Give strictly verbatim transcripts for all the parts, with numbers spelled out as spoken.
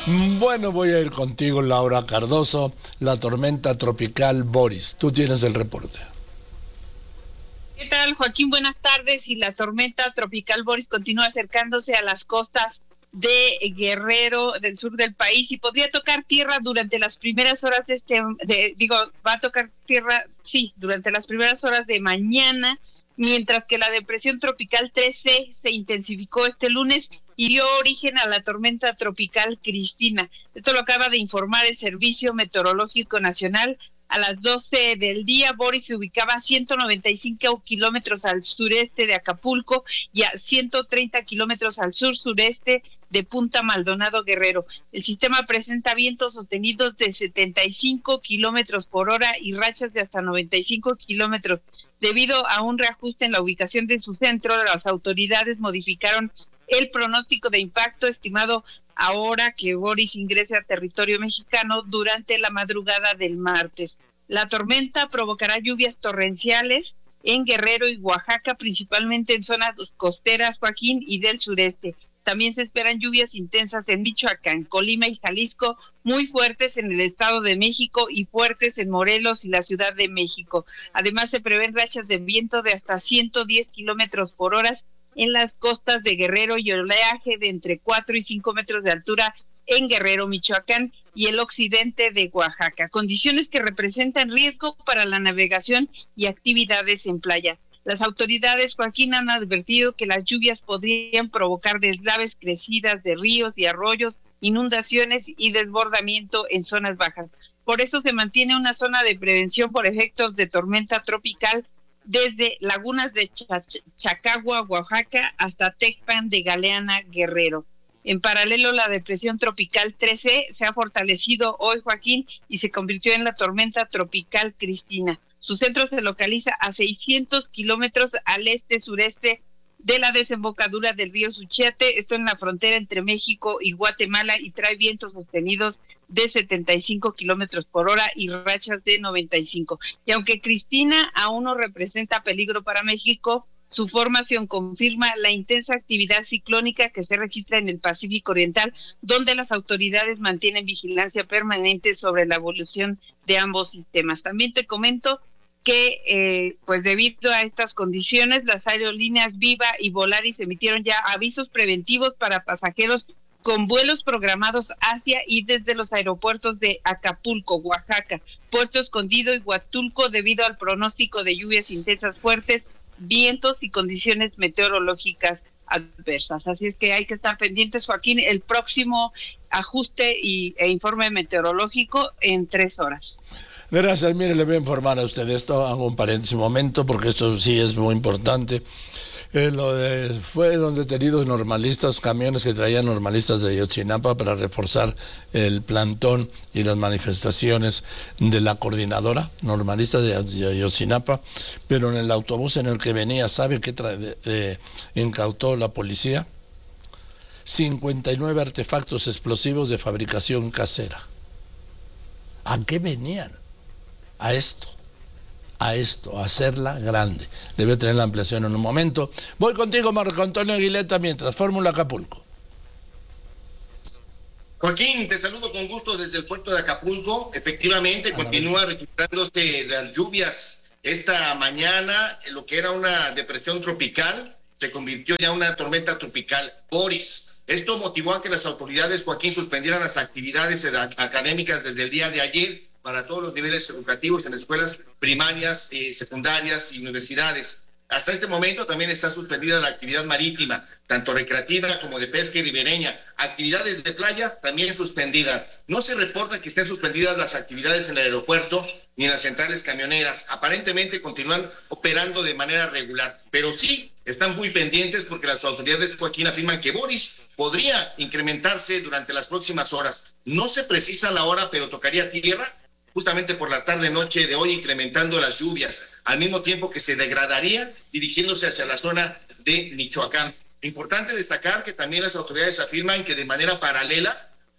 Bueno, voy a ir contigo, Laura Cardoso. La tormenta tropical Boris. Tú tienes el reporte. ¿Qué tal, Joaquín? Buenas tardes. Y la tormenta tropical Boris continúa acercándose a las costas de Guerrero, del sur del país, y podría tocar tierra durante las primeras horas de este, de, digo, va a tocar tierra, sí, durante las primeras horas de mañana, mientras que la depresión tropical tres C se intensificó este lunes y dio origen a la tormenta tropical Cristina. Esto lo acaba de informar el Servicio Meteorológico Nacional. A las doce del día, Boris se ubicaba a ciento noventa y cinco kilómetros al sureste de Acapulco y a ciento treinta kilómetros al sur-sureste de Punta Maldonado, Guerrero. El sistema presenta vientos sostenidos de setenta y cinco kilómetros por hora y rachas de hasta noventa y cinco kilómetros. Debido a un reajuste en la ubicación de su centro, las autoridades modificaron el pronóstico de impacto estimado ahora que Boris ingrese a territorio mexicano durante la madrugada del martes. La tormenta provocará lluvias torrenciales en Guerrero y Oaxaca, principalmente en zonas costeras, Joaquín, y del sureste. También se esperan lluvias intensas en Michoacán, Colima y Jalisco, muy fuertes en el Estado de México y fuertes en Morelos y la Ciudad de México. Además, se prevén rachas de viento de hasta ciento diez kilómetros por hora en las costas de Guerrero y oleaje de entre cuatro y cinco metros de altura en Guerrero, Michoacán y el occidente de Oaxaca. Condiciones que representan riesgo para la navegación y actividades en playa. Las autoridades, Joaquín, han advertido que las lluvias podrían provocar deslaves, crecidas de ríos y arroyos, inundaciones y desbordamiento en zonas bajas. Por eso se mantiene una zona de prevención por efectos de tormenta tropical desde lagunas de Ch- Chacagua, Oaxaca, hasta Tecpan de Galeana, Guerrero. En paralelo, la depresión tropical tres C se ha fortalecido hoy, Joaquín, y se convirtió en la tormenta tropical Cristina. Su centro se localiza a seiscientos kilómetros al este-sureste de la desembocadura del río Suchiate, esto en la frontera entre México y Guatemala, y trae vientos sostenidos de setenta y cinco kilómetros por hora y rachas de noventa y cinco. Y aunque Cristina aún no representa peligro para México, su formación confirma la intensa actividad ciclónica que se registra en el Pacífico Oriental, donde las autoridades mantienen vigilancia permanente sobre la evolución de ambos sistemas. También te comento que eh, pues debido a estas condiciones, las aerolíneas Viva y Volaris emitieron ya avisos preventivos para pasajeros con vuelos programados hacia y desde los aeropuertos de Acapulco, Oaxaca, Puerto Escondido y Huatulco, debido al pronóstico de lluvias intensas fuertes, vientos y condiciones meteorológicas adversas. Así es que hay que estar pendientes, Joaquín, el próximo ajuste y, e informe meteorológico en tres horas. Gracias, mire, le voy a informar a usted esto, hago un paréntesis un momento, porque esto sí es muy importante. Eh, lo de, fueron detenidos normalistas, camiones que traían normalistas de Ayotzinapa para reforzar el plantón y las manifestaciones de la coordinadora normalista de Ayotzinapa, pero en el autobús en el que venía, ¿sabe qué trae, eh, incautó la policía? cincuenta y nueve artefactos explosivos de fabricación casera. ¿A qué venían? A esto, a esto, a hacerla grande. Le voy a tener la ampliación en un momento. Voy contigo, Marco Antonio Aguileta, mientras Fórmula Acapulco. Joaquín, te saludo con gusto desde el puerto de Acapulco. Efectivamente, continúa registrándose las lluvias esta mañana. Lo que era una depresión tropical se convirtió ya en una tormenta tropical Boris. Esto motivó a que las autoridades, Joaquín, suspendieran las actividades académicas desde el día de ayer para todos los niveles educativos en escuelas primarias, eh, secundarias y universidades. Hasta este momento también está suspendida la actividad marítima, tanto recreativa como de pesca y ribereña. Actividades de playa también suspendidas. No se reporta que estén suspendidas las actividades en el aeropuerto ni en las centrales camioneras. Aparentemente continúan operando de manera regular, pero sí están muy pendientes porque las autoridades, Joaquín, afirman que Boris podría incrementarse durante las próximas horas. No se precisa la hora, pero tocaría tierra justamente por la tarde-noche de hoy, incrementando las lluvias, al mismo tiempo que se degradaría dirigiéndose hacia la zona de Michoacán. Importante destacar que también las autoridades afirman que de manera paralela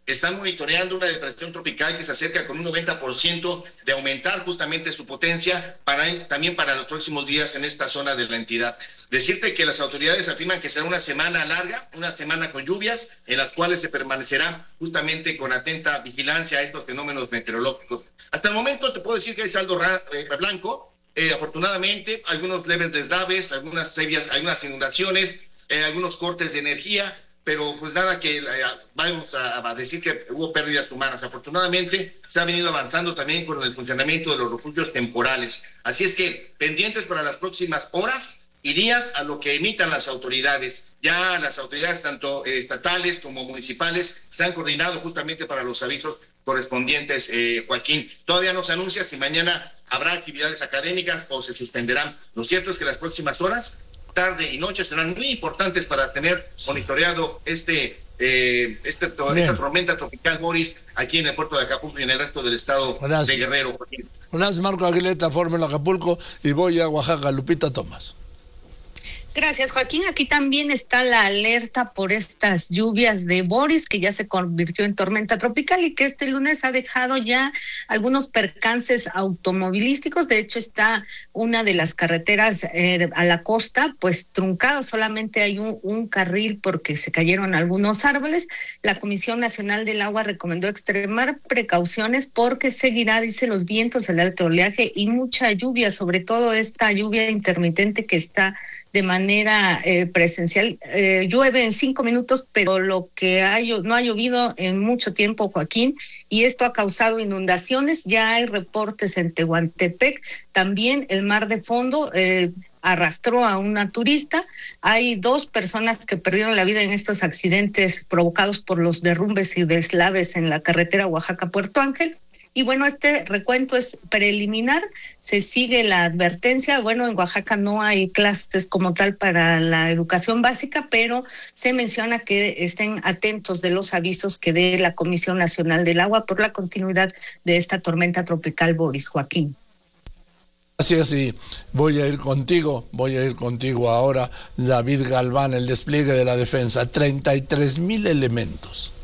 están monitoreando una depresión tropical que se acerca con un noventa por ciento de aumentar justamente su potencia para, también para los próximos días en esta zona de la entidad. Decirte que las autoridades afirman que será una semana larga, una semana con lluvias, en las cuales se permanecerá justamente con atenta vigilancia a estos fenómenos meteorológicos. Hasta el momento te puedo decir que hay saldo ra- eh, blanco, eh, afortunadamente, algunos leves deslaves, algunas serias, algunas inundaciones, eh, algunos cortes de energía, pero pues nada que eh, vamos a, a decir que hubo pérdidas humanas. Afortunadamente se ha venido avanzando también con el funcionamiento de los refugios temporales. Así es que pendientes para las próximas horas y días a lo que emitan las autoridades. Ya las autoridades tanto eh, estatales como municipales se han coordinado justamente para los avisos correspondientes, eh, Joaquín. Todavía no se anuncia si mañana habrá actividades académicas o se suspenderán. Lo cierto es que las próximas horas, tarde y noche, serán muy importantes para tener monitoreado este, eh, este esta tormenta tropical Boris aquí en el puerto de Acapulco y en el resto del estado Gracias. de Guerrero. Joaquín. Gracias, Marco Aguileta, Fórmula Acapulco, y voy a Oaxaca. Lupita Tomás. Gracias, Joaquín. Aquí también está la alerta por estas lluvias de Boris, que ya se convirtió en tormenta tropical y que este lunes ha dejado ya algunos percances automovilísticos. De hecho, está una de las carreteras eh, a la costa, pues truncado. Solamente hay un, un carril porque se cayeron algunos árboles. La Comisión Nacional del Agua recomendó extremar precauciones porque seguirá, dice, los vientos, el alto oleaje y mucha lluvia, sobre todo esta lluvia intermitente que está de manera eh, presencial. Eh, llueve en cinco minutos, pero lo que ha, no ha llovido en mucho tiempo, Joaquín, y esto ha causado inundaciones. Ya hay reportes en Tehuantepec. También el mar de fondo eh, arrastró a una turista. Hay dos personas que perdieron la vida en estos accidentes provocados por los derrumbes y deslaves en la carretera Oaxaca-Puerto Ángel. Y bueno, este recuento es preliminar, se sigue la advertencia. Bueno, en Oaxaca no hay clases como tal para la educación básica, pero se menciona que estén atentos de los avisos que dé la Comisión Nacional del Agua por la continuidad de esta tormenta tropical Boris. Joaquín. Gracias, y voy a ir contigo, voy a ir contigo ahora, David Galván, el despliegue de la defensa, treinta y tres mil elementos.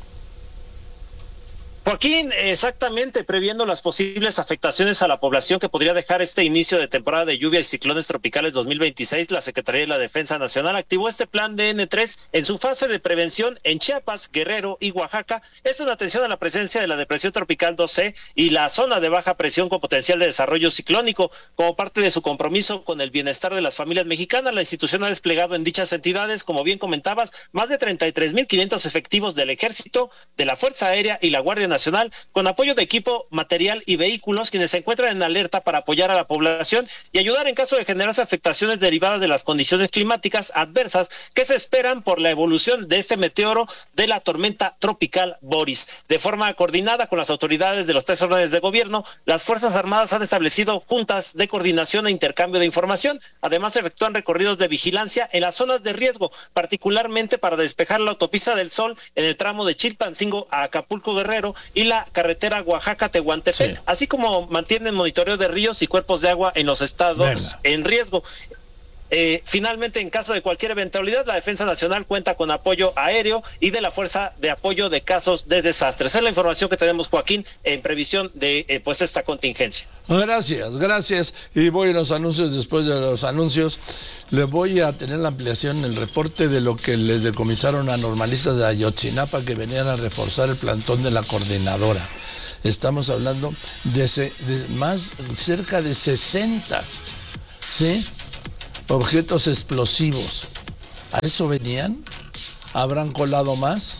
Joaquín, exactamente, previendo las posibles afectaciones a la población que podría dejar este inicio de temporada de lluvia y ciclones tropicales dos mil veintiséis, la Secretaría de la Defensa Nacional activó este plan D N tres en su fase de prevención en Chiapas, Guerrero y Oaxaca. Esto en atención a la presencia de la depresión tropical dos C y la zona de baja presión con potencial de desarrollo ciclónico. Como parte de su compromiso con el bienestar de las familias mexicanas, la institución ha desplegado en dichas entidades, como bien comentabas, más de treinta y tres mil quinientos efectivos del Ejército, de la Fuerza Aérea y la Guardia Nacional Nacional, con apoyo de equipo, material y vehículos, quienes se encuentran en alerta para apoyar a la población y ayudar en caso de generarse afectaciones derivadas de las condiciones climáticas adversas que se esperan por la evolución de este meteoro de la tormenta tropical Boris. De forma coordinada con las autoridades de los tres órdenes de gobierno, las Fuerzas Armadas han establecido juntas de coordinación e intercambio de información. Además, efectúan recorridos de vigilancia en las zonas de riesgo, particularmente para despejar la autopista del Sol en el tramo de Chilpancingo a Acapulco Guerrero y la carretera Oaxaca-Tehuantepec, sí. Así como mantienen monitoreo de ríos y cuerpos de agua en los estados Verga. en riesgo. Eh, finalmente, en caso de cualquier eventualidad, la Defensa Nacional cuenta con apoyo aéreo y de la Fuerza de Apoyo de Casos de Desastres. Esa es la información que tenemos, Joaquín, en previsión de eh, pues esta contingencia. Gracias, gracias. Y voy a los anuncios. Después de los anuncios, le voy a tener la ampliación, el reporte de lo que les decomisaron a normalistas de Ayotzinapa que venían a reforzar el plantón de la coordinadora. Estamos hablando de, se, de más, cerca de sesenta, ¿sí? Objetos explosivos. ¿A eso venían? ¿Habrán colado más?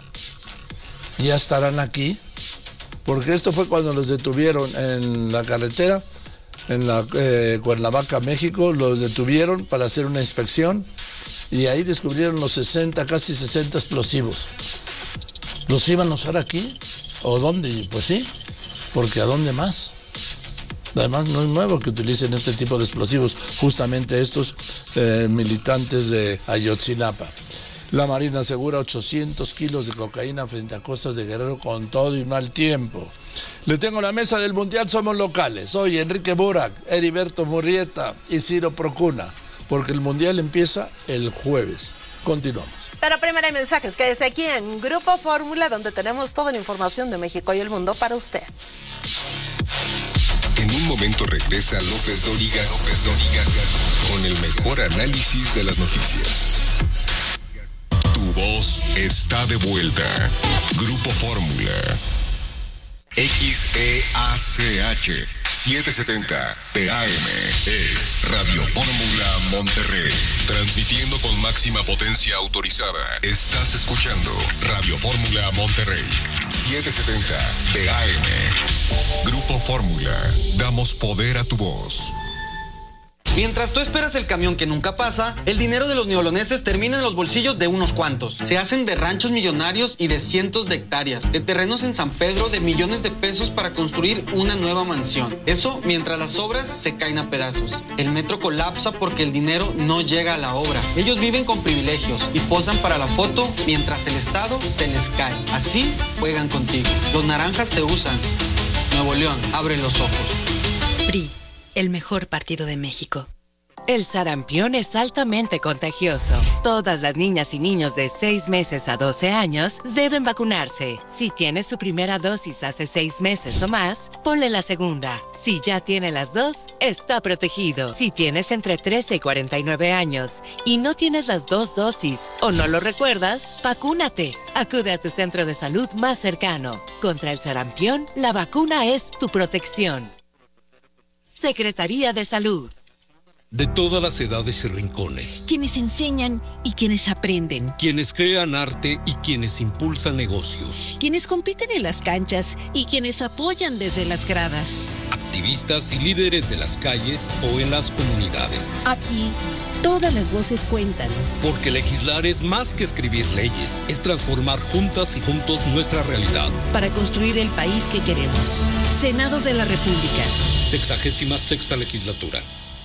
¿Ya estarán aquí? Porque esto fue cuando los detuvieron en la carretera, en la eh, Cuernavaca, México, los detuvieron para hacer una inspección y ahí descubrieron los sesenta, casi sesenta explosivos. ¿Los iban a usar aquí? ¿O dónde? Pues sí, porque ¿a dónde más? Además, no es nuevo que utilicen este tipo de explosivos, justamente estos eh, militantes de Ayotzinapa. La Marina asegura ochocientos kilos de cocaína frente a costas de Guerrero con todo y mal tiempo. Le tengo la mesa del Mundial, somos locales. Hoy Enrique Burak, Heriberto Murrieta y Ciro Procuna, porque el Mundial empieza el jueves. Continuamos. Pero primero hay mensajes, quédese aquí en Grupo Fórmula, donde tenemos toda la información de México y el mundo para usted. En un momento regresa López Dóriga, López Dóriga, con el mejor análisis de las noticias. Tu voz está de vuelta. Grupo Fórmula. X E A C H setecientos setenta P A M es Radio Fórmula Monterrey. Transmitiendo con máxima potencia autorizada. Estás escuchando Radio Fórmula Monterrey. setecientos setenta P A M. Grupo Fórmula. Damos poder a tu voz. Mientras tú esperas el camión que nunca pasa, el dinero de los neoloneses termina en los bolsillos de unos cuantos. Se hacen de ranchos millonarios y de cientos de hectáreas, de terrenos en San Pedro de millones de pesos para construir una nueva mansión. Eso mientras las obras se caen a pedazos. El metro colapsa porque el dinero no llega a la obra. Ellos viven con privilegios y posan para la foto mientras el Estado se les cae. Así juegan contigo. Los naranjas te usan. Nuevo León, abre los ojos. P R I, el mejor partido de México. El sarampión es altamente contagioso. Todas las niñas y niños de seis meses a doce años deben vacunarse. Si tiene su primera dosis hace seis meses o más, ponle la segunda. Si ya tiene las dos, está protegido. Si tienes entre trece y cuarenta y nueve años y no tienes las dos dosis o no lo recuerdas, vacúnate. Acude a tu centro de salud más cercano. Contra el sarampión, la vacuna es tu protección. Secretaría de Salud. De todas las edades y rincones. Quienes enseñan y quienes aprenden. Quienes crean arte y quienes impulsan negocios. Quienes compiten en las canchas y quienes apoyan desde las gradas. Activistas y líderes de las calles o en las comunidades. Aquí, todas las voces cuentan. Porque legislar es más que escribir leyes. Es transformar juntas y juntos nuestra realidad. Para construir el país que queremos. Senado de la República. Sexagésima sexta legislatura.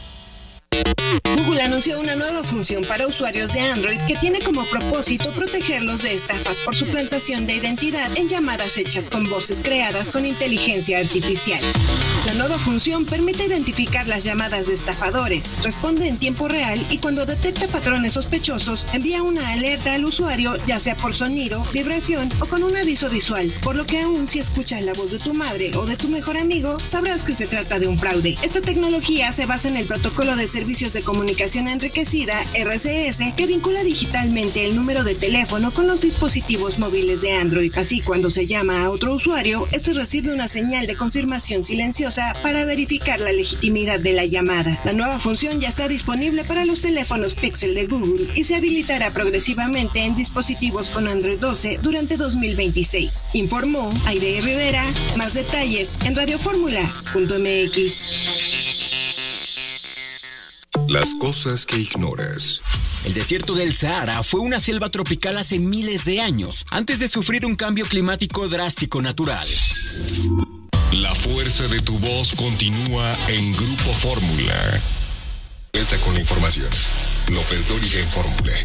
Google anunció una nueva función para usuarios de Android que tiene como propósito protegerlos de estafas por suplantación de identidad en llamadas hechas con voces creadas con inteligencia artificial. La nueva función permite identificar las llamadas de estafadores, responde en tiempo real y cuando detecta patrones sospechosos envía una alerta al usuario, ya sea por sonido, vibración o con un aviso visual, por lo que aún si escuchas la voz de tu madre o de tu mejor amigo, sabrás que se trata de un fraude. Esta tecnología se basa en el protocolo de servicios de comunicación enriquecida, R C S, que vincula digitalmente el número de teléfono con los dispositivos móviles de Android. Así, cuando se llama a otro usuario, este recibe una señal de confirmación silenciosa para verificar la legitimidad de la llamada. La nueva función ya está disponible para los teléfonos Pixel de Google y se habilitará progresivamente en dispositivos con Android doce durante dos mil veintiséis. Informó Aide Rivera. Más detalles en radioformula punto m x. Las cosas que ignoras. El desierto del Sahara fue una selva tropical hace miles de años, antes de sufrir un cambio climático drástico natural. La fuerza de tu voz continúa en Grupo Fórmula. Vuelta con la información. López Dóriga en Fórmula.